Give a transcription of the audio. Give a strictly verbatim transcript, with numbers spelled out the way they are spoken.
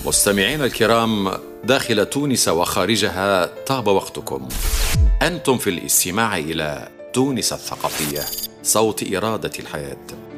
مستمعينا الكرام داخل تونس وخارجها، طاب وقتكم. أنتم في الاستماع إلى تونس الثقافية، صوت إرادة الحياة.